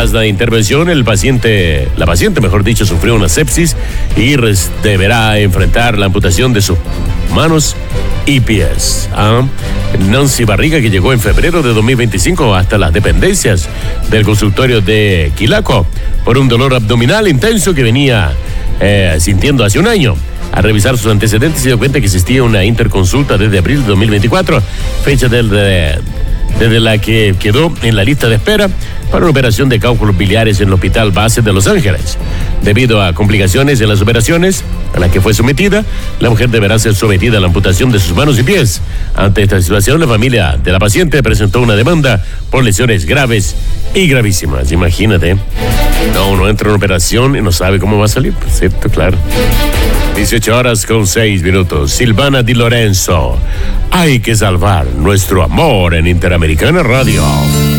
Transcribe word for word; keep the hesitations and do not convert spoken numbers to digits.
Tras la intervención, el paciente, la paciente, mejor dicho, sufrió una sepsis y res- deberá enfrentar la amputación de sus manos y pies. ¿Ah? Nancy Barriga, que llegó en febrero de dos mil veinticinco hasta las dependencias del consultorio de Quilaco por un dolor abdominal intenso que venía eh, sintiendo hace un año. Al revisar sus antecedentes se dio cuenta que existía una interconsulta desde abril de dos mil veinticuatro, fecha del, de, desde la que quedó en la lista de espera para una operación de cálculos biliares en el Hospital Base de Los Ángeles. Debido a complicaciones en las operaciones a las que fue sometida, la mujer deberá ser sometida a la amputación de sus manos y pies. Ante esta situación, la familia de la paciente presentó una demanda por lesiones graves y gravísimas. Imagínate, no, uno entra en una operación y no sabe cómo va a salir, ¿cierto? Claro. dieciocho horas con seis minutos. Silvana Di Lorenzo. Hay que salvar nuestro amor en Interamericana Radio.